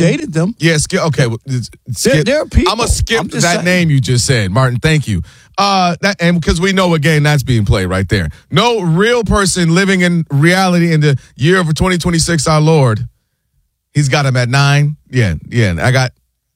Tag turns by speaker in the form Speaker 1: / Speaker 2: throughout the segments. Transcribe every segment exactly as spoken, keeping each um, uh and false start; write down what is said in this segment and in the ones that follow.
Speaker 1: dated them.
Speaker 2: Yeah, skip. Okay, well, skip.
Speaker 1: There, there are people.
Speaker 2: I'm gonna skip
Speaker 1: I'm
Speaker 2: that
Speaker 1: saying.
Speaker 2: name you just said, Martin. Thank you. Uh, that and because we know what game that's being played right there. No real person living in reality in the year of twenty twenty-six, our Lord. He's got him at nine. Yeah, yeah. I got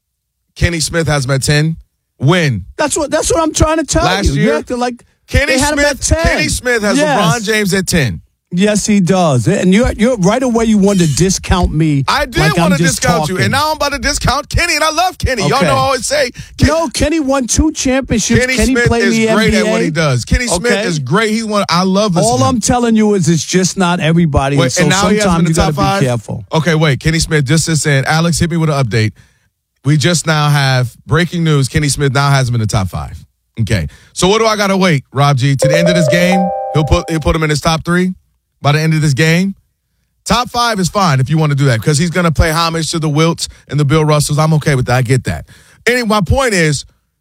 Speaker 2: Kenny Smith has him at ten. Win.
Speaker 1: That's what. That's what I'm trying to tell
Speaker 2: Last
Speaker 1: you.
Speaker 2: year,
Speaker 1: You acted like
Speaker 2: Kenny
Speaker 1: they had him at
Speaker 2: Smith.
Speaker 1: ten.
Speaker 2: Kenny Smith has
Speaker 1: Yes.
Speaker 2: LeBron James at ten.
Speaker 1: Yes, he does. And you're you're right away. You wanted to discount me.
Speaker 2: I did
Speaker 1: like
Speaker 2: want
Speaker 1: I'm
Speaker 2: to
Speaker 1: just
Speaker 2: discount
Speaker 1: talking.
Speaker 2: you, and now I'm about to discount Kenny, and I love Kenny. Y'all
Speaker 1: Okay.
Speaker 2: know I always say Ken-
Speaker 1: No, Kenny won two championships.
Speaker 2: Kenny,
Speaker 1: Kenny
Speaker 2: Smith
Speaker 1: played in
Speaker 2: is
Speaker 1: the
Speaker 2: great
Speaker 1: N B A.
Speaker 2: at what he does. Kenny Smith
Speaker 1: Okay.
Speaker 2: is great. He's one. I love listening.
Speaker 1: All
Speaker 2: to him.
Speaker 1: I'm telling you is it's just not everybody.
Speaker 2: Wait,
Speaker 1: and so
Speaker 2: and now he has him in
Speaker 1: sometimes
Speaker 2: the
Speaker 1: you got
Speaker 2: top
Speaker 1: to
Speaker 2: five?
Speaker 1: be careful.
Speaker 2: Okay, wait. Kenny Smith just is saying, Alex, hit me with an update. We just now have breaking news. Kenny Smith now has him in the top five. Okay. So what do I got to wait, Rob G? To the end of this game, he'll put he'll put him in his top three by the end of this game. Top five is fine if you want to do that because he's going to pay homage to the Wilts and the Bill Russells. I'm okay with that. I get that. Anyway, my point is,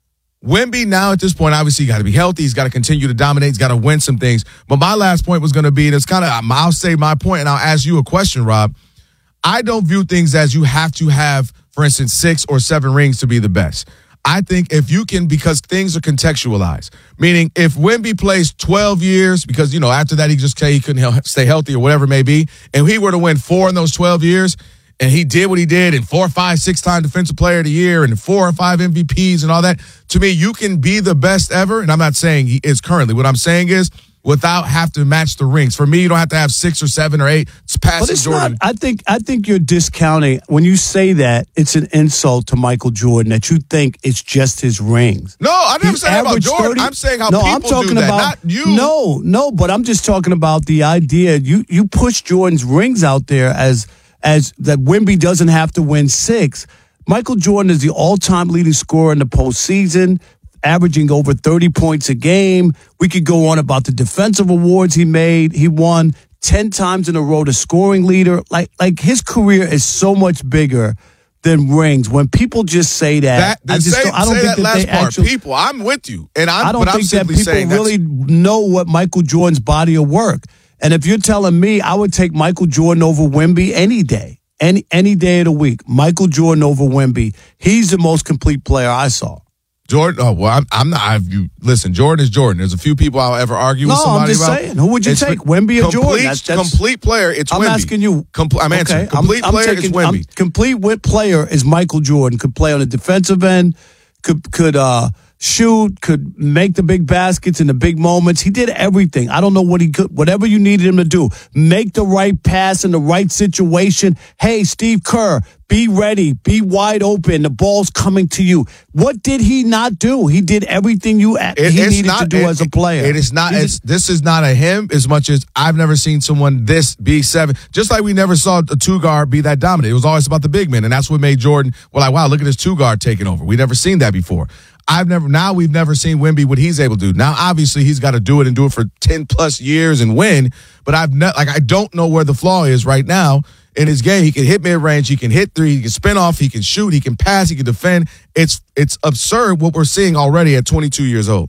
Speaker 2: Wemby now at this point, obviously, got to be healthy. He's got to continue to dominate. He's got to win some things. But my last point was going to be, and it's kind of, I'll say my point, and I'll ask you a question, Rob. I don't view things as you have to have, for instance, six or seven rings to be the best. I think if you can, because things are contextualized, meaning if Wemby plays twelve years, because, you know, after that he just say he couldn't he- stay healthy or whatever it may be, and he were to win four in those twelve years, and he did what he did, and four, five, six-time Defensive Player of the Year, and four or five M V Ps and all that, to me, you can be the best ever, and I'm not saying he is currently. What I'm saying is, without have to match the rings. For me, you don't have to have six or seven or eight. It's
Speaker 1: But
Speaker 2: passing
Speaker 1: it's
Speaker 2: Jordan.
Speaker 1: not. I think. I think you're discounting when you say that. It's an insult to Michael Jordan that you think it's just his rings.
Speaker 2: No, I never
Speaker 1: He
Speaker 2: said that about
Speaker 1: averaged
Speaker 2: Jordan.
Speaker 1: thirty
Speaker 2: I'm saying how
Speaker 1: no,
Speaker 2: people
Speaker 1: I'm talking
Speaker 2: do that,
Speaker 1: about,
Speaker 2: not you.
Speaker 1: No, no, but I'm just talking about the idea. You you push Jordan's rings out there as as that Wemby doesn't have to win six. Michael Jordan is the all-time leading scorer in the postseason, averaging over thirty points a game. We could go on about the defensive awards he made. He won ten times in a row the scoring leader. Like like his career is so much bigger than rings. When people just say that,
Speaker 2: That,
Speaker 1: I just
Speaker 2: say,
Speaker 1: don't, I don't
Speaker 2: say
Speaker 1: think
Speaker 2: that,
Speaker 1: that,
Speaker 2: last
Speaker 1: they
Speaker 2: part.
Speaker 1: actually.
Speaker 2: People, I'm with you, and I'm.
Speaker 1: I don't
Speaker 2: but I'm
Speaker 1: think that
Speaker 2: simply
Speaker 1: people
Speaker 2: saying
Speaker 1: really know what Michael Jordan's body of work. And if you're telling me, I would take Michael Jordan over Wemby any day, any any day of the week. Michael Jordan over Wemby. He's the most complete player I saw.
Speaker 2: Jordan. Oh well, I'm, I'm not. I've, you listen. Jordan is Jordan. There's a few people I'll ever argue
Speaker 1: No,
Speaker 2: with somebody
Speaker 1: I'm just
Speaker 2: about.
Speaker 1: saying. Who would you
Speaker 2: It's
Speaker 1: take,
Speaker 2: for-
Speaker 1: Wemby or
Speaker 2: complete,
Speaker 1: Jordan? That's- that's-
Speaker 2: complete player. It's
Speaker 1: I'm
Speaker 2: Wemby.
Speaker 1: asking you.
Speaker 2: Compl- I'm answering.
Speaker 1: Okay, I'm-
Speaker 2: Complete
Speaker 1: I'm
Speaker 2: player
Speaker 1: taking-
Speaker 2: is Wemby.
Speaker 1: I'm- complete wit player is Michael Jordan. Could play on the defensive end. Could could uh, shoot. Could make the big baskets in the big moments. He did everything. I don't know what he could. Whatever you needed him to do, make the right pass in the right situation. Hey, Steve Kerr, be ready. Be wide open. The ball's coming to you. What did he not do? He did everything you
Speaker 2: It-
Speaker 1: he
Speaker 2: it's
Speaker 1: needed
Speaker 2: not,
Speaker 1: to do
Speaker 2: it-
Speaker 1: as a player.
Speaker 2: It is not.
Speaker 1: He's a-
Speaker 2: It's, this is not a him as much as I've never seen someone this be seven. Just like we never saw a two guard be that dominant. It was always about the big men, and that's what made Jordan. Well, like wow, look at this two guard taking over. We never seen that before. I've never. Now we've never seen Wemby what he's able to do. Now obviously he's got to do it and do it for ten plus years and win. But I've not like I don't know where the flaw is right now in his game. He can hit mid range. He can hit three. He can spin off. He can shoot. He can pass. He can defend. It's it's absurd what we're seeing already at twenty-two years old.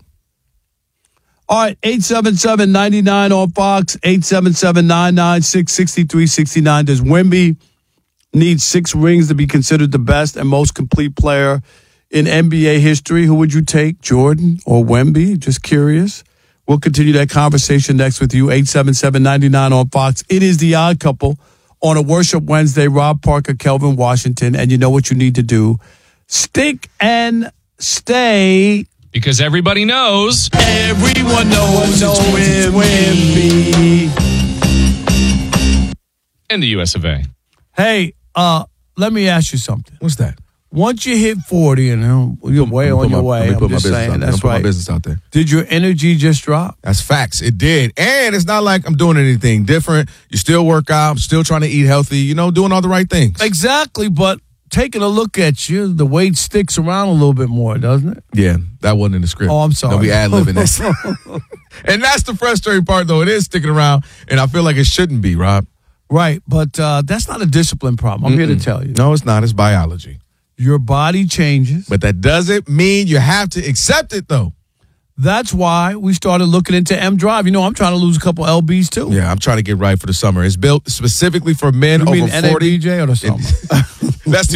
Speaker 1: All right, eight seven seven, nine nine on Fox, eight seven seven, nine nine six, six three six nine. Does Wemby need six rings to be considered the best and most complete player in N B A history? Who would you take, Jordan or Wemby? Just curious. We'll continue that conversation next with you, eight seven seven, nine nine on Fox. It is The Odd Couple on a Worship Wednesday. Rob Parker, Kelvin Washington, and you know what you need to do. Stick and stay.
Speaker 3: Because everybody knows.
Speaker 1: Everyone knows it's Wemby.
Speaker 3: In the U S of A.
Speaker 1: Hey, uh, let me ask you something.
Speaker 2: What's that?
Speaker 1: Once you hit forty and uh, you're way
Speaker 2: Let me
Speaker 1: on
Speaker 2: put
Speaker 1: your
Speaker 2: my-
Speaker 1: way,
Speaker 2: let me
Speaker 1: I'm
Speaker 2: put my
Speaker 1: just
Speaker 2: business
Speaker 1: saying,
Speaker 2: out there.
Speaker 1: that's
Speaker 2: Let me put my
Speaker 1: right.
Speaker 2: business out there.
Speaker 1: Did your energy just drop?
Speaker 2: That's facts. It did. And it's not like I'm doing anything different. You still work out, still trying to eat healthy, you know, doing all the right things.
Speaker 1: Exactly, but taking a look at you, the weight sticks around a little bit more, doesn't it?
Speaker 2: Yeah, that wasn't in the script.
Speaker 1: Oh, I'm sorry.
Speaker 2: Don't be ad-libbing that. And that's the frustrating part, though. It is sticking around, and I feel like it shouldn't be, Rob.
Speaker 1: Right, but uh, that's not a discipline problem. I'm here to tell you.
Speaker 2: No, it's not. It's biology.
Speaker 1: Your body changes.
Speaker 2: But that doesn't mean you have to accept it, though.
Speaker 1: That's why we started looking into M Drive. You know, I'm trying to lose a couple L Bs, too.
Speaker 2: Yeah, I'm trying to get right for the summer. It's built specifically for men
Speaker 1: You
Speaker 2: over
Speaker 1: mean
Speaker 2: forty.
Speaker 1: N A B J or the summer?
Speaker 2: That's the